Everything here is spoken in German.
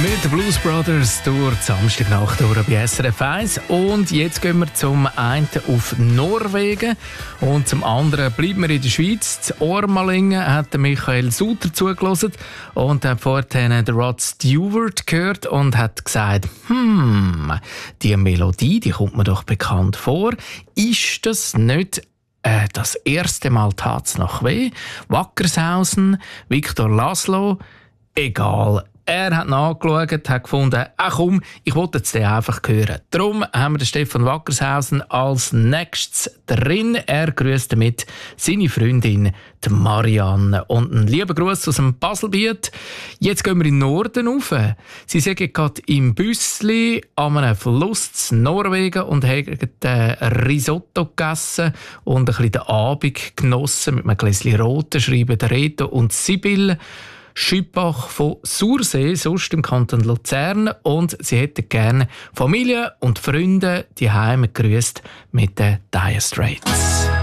Mit den Blues Brothers durch die Samstagnacht durch bei SRF 1. Und jetzt gehen wir zum einen auf Norwegen und zum anderen bleiben wir in der Schweiz. Zu Ormalingen hat Michael Suter zugelassen und hat vorhin den Rod Stewart gehört und hat gesagt, die Melodie, die kommt mir doch bekannt vor. Ist das nicht das erste Mal tat's nach weh? Wackershausen, Victor Laszlo, egal. Er hat nachgeschaut, hat gefunden, komm, ich wollte es dir einfach hören. Darum haben wir den Stefan Wackershausen als nächstes drin. Er grüßt damit seine Freundin, die Marianne. Und einen lieben Gruß aus dem Baselbiet. Jetzt gehen wir in den Norden rauf. Sie sind gerade im Büssli an einem Fluss in Norwegen und haben Risotto gegessen und ein bisschen den Abend genossen mit einem Gläschen Roten, schreiben Reto und Sibylle Schüppach von Sursee, sonst im Kanton Luzern. Und sie hätten gerne Familie und Freunde die Heime gegrüßt mit den Dire Straits.